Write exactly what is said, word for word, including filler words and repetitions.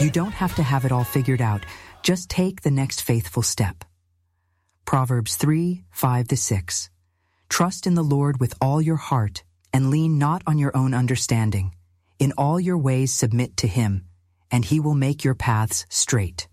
You don't have to have it all figured out. Just take the next faithful step. Proverbs three, five to six. Trust in the Lord with all your heart, and lean not on your own understanding. In all your ways submit to him, and he will make your paths straight.